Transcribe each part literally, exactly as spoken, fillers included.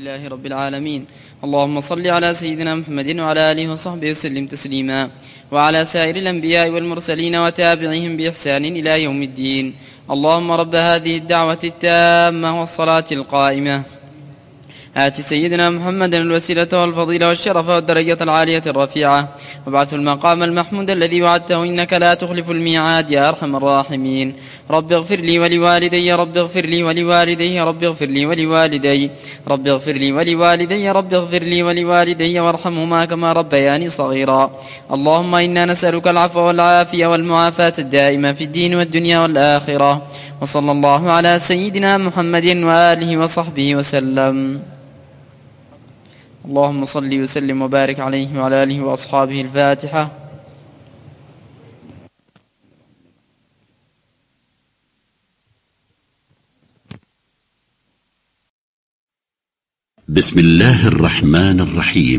لله رب العالمين. اللهم صل على سيدنا محمد وعلى آله وصحبه وسلم تسليما، وعلى سائر الأنبياء والمرسلين وتابعهم بإحسان إلى يوم الدين. اللهم رب هذه الدعوة التامة والصلاة القائمة آت سيدنا محمدا الوسيلة والفضيلة والشرف والدرجة العالية الرفيعة، وابعث المقام المحمود الذي وعدته إنك لا تخلف الميعاد يا أرحم الراحمين. رب اغفر لي ولوالدي رب اغفر لي ولوالدي رب اغفر لي ولوالدي رب اغفر لي ولوالدي رب اغفر لي ولوالدي وارحمهما كما ربياني صغيرا. اللهم إنا نسألك العفو والعافية والمعافاة الدائمة في الدين والدنيا والآخرة. وصلى الله على سيدنا محمد وآله وصحبه وسلم. اللهم صل وسلم وبارك عليه وعلى آله وأصحابه. الفاتحة. بسم الله الرحمن الرحيم.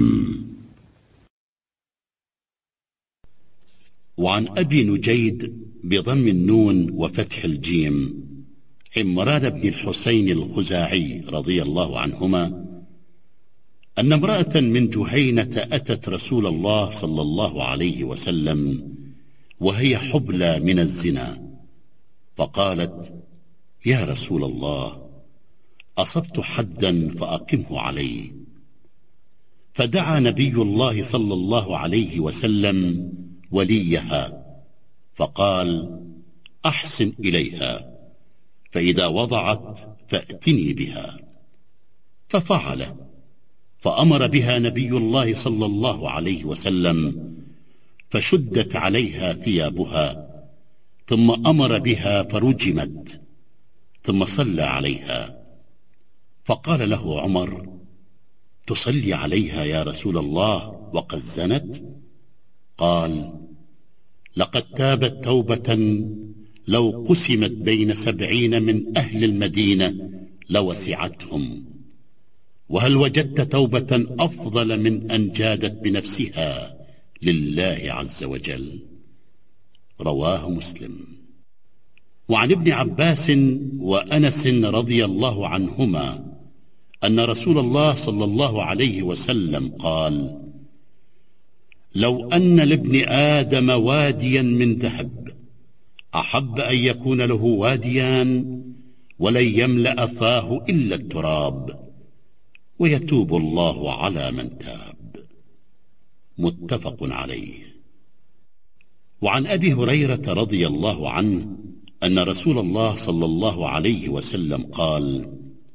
وعن أبي نجيد بضم النون وفتح الجيم عمران بن الحسين الخزاعي رضي الله عنهما أن امرأة من جهينة أتت رسول الله صلى الله عليه وسلم وهي حبلى من الزنا، فقالت: يا رسول الله، أصبت حدا فأقمه علي. فدعا نبي الله صلى الله عليه وسلم وليها فقال: أحسن إليها، فإذا وضعت فأتني بها. ففعل، فأمر بها نبي الله صلى الله عليه وسلم فشدت عليها ثيابها، ثم أمر بها فرجمت، ثم صلى عليها. فقال له عمر: تصلي عليها يا رسول الله وقد زنت؟ قال: لقد تابت توبة لو قسمت بين سبعين من أهل المدينة لوسعتهم، وهل وجدت توبة أفضل من أن جادت بنفسها لله عز وجل؟ رواه مسلم. وعن ابن عباس وأنس رضي الله عنهما أن رسول الله صلى الله عليه وسلم قال: لو أن لابن آدم واديا من ذهب أحب أن يكون له واديان ولن يملأ فاه إلا التراب، ويتوب الله على من تاب. متفق عليه. وعن أبي هريرة رضي الله عنه أن رسول الله صلى الله عليه وسلم قال: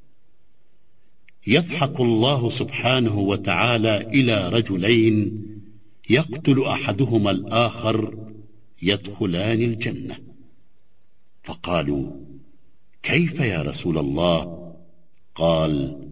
يضحك الله سبحانه وتعالى إلى رجلين يقتل أحدهما الآخر يدخلان الجنة. فقالوا: كيف يا رسول الله؟ قال: